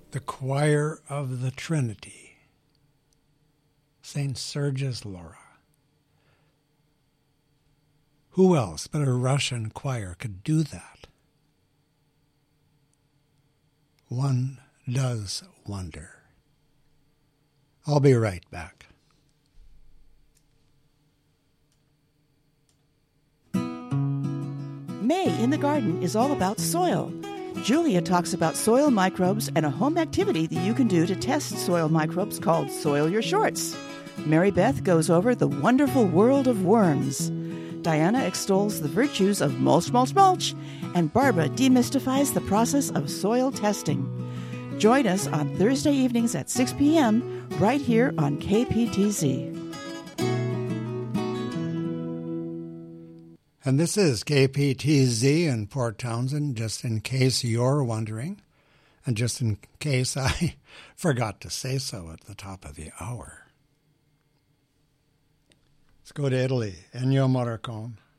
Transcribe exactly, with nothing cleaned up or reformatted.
the Choir of the Trinity, Saint Sergius Laura. Who else but a Russian choir could do that? One does wonder. I'll be right back. May in the Garden is all about soil. Julia talks about soil microbes and a home activity that you can do to test soil microbes called Soil Your Shorts. Mary Beth goes over the wonderful world of worms. Diana extols the virtues of mulch, mulch, mulch, and Barbara demystifies the process of soil testing. Join us on Thursday evenings at six p.m. right here on K P T Z. And this is K P T Z in Port Townsend, just in case you're wondering, and just in case I forgot to say so at the top of the hour. Let's go to Italy. Ennio Morricone.